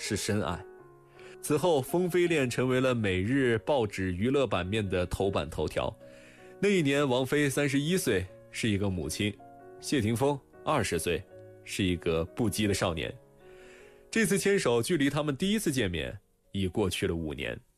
是深爱。此后，风飞恋成为了每日报纸娱乐版面的头版头条。那一年，王菲31岁，是一个母亲；谢霆锋20岁，是一个不羁的少年。这次牵手距离他们第一次见面已过去了5年。